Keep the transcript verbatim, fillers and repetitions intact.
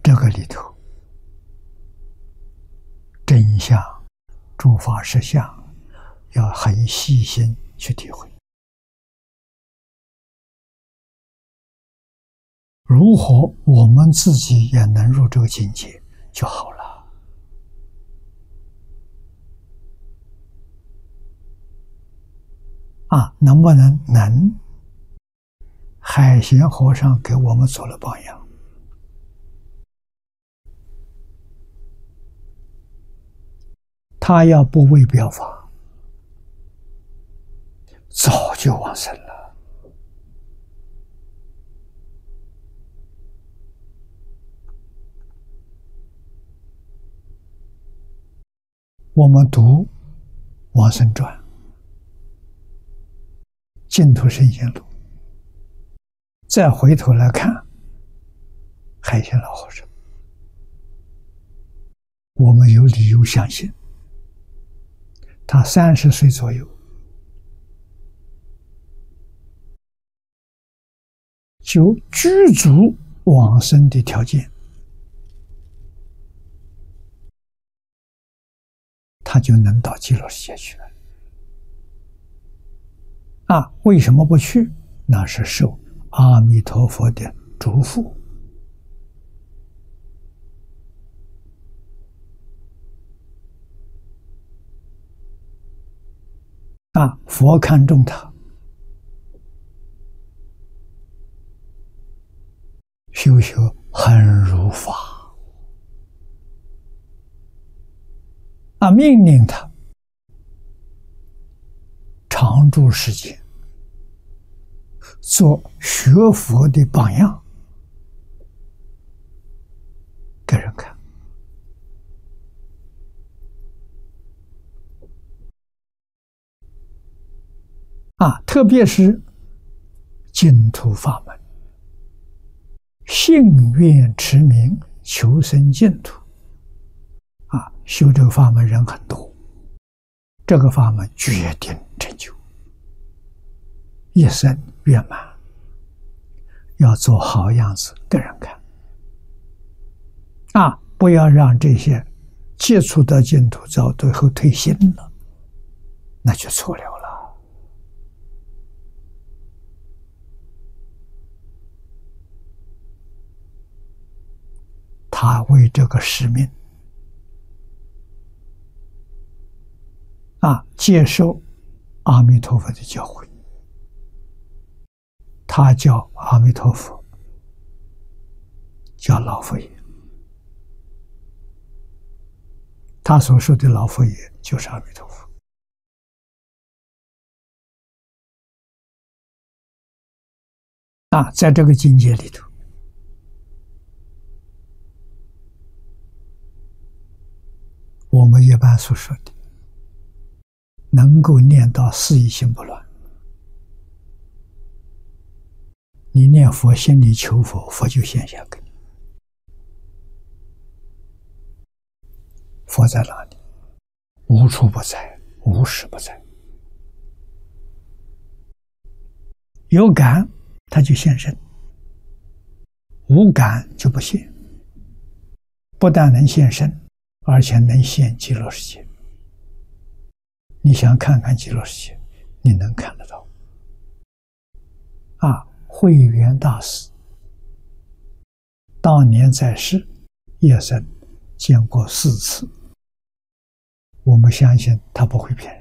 这个里头，真相、诸法实相，要很细心去体会。如何我们自己也能入这个境界就好了。啊，能不能？能。海贤和尚给我们做了榜样。他要不为表法，早就往生了。我们读《往生传》《净土圣贤录》，再回头来看海贤老和尚，我们有理由相信，他三十岁左右就具足往生的条件，他就能到极乐世界去了。啊，为什么不去？那是受阿弥陀佛的嘱咐。啊，佛看重他，修修很如法。啊，命令他常住世间，做学佛的榜样给人看。啊，特别是净土法门，信愿持名求生净土。啊，修这个法门人很多，这个法门决定成就，一生圆满。要做好样子给人看。啊，不要让这些接触到净土到最后退心了，那就错了了。他为这个使命啊，接受阿弥陀佛的教诲。他叫阿弥陀佛，叫老佛爷。他所说的老佛爷就是阿弥陀佛。啊，在这个境界里头，我们一般所说的能够念到四意心不乱，你念佛心里求佛，佛就现象给你。佛在哪里？无处不在，无时不在。有感他就现身，无感就不现。不但能现身，而且能现极乐世界。你想看看极乐世界，你能看得到。啊，慧远大师当年在世，夜僧见过四次，我们相信他不会骗人。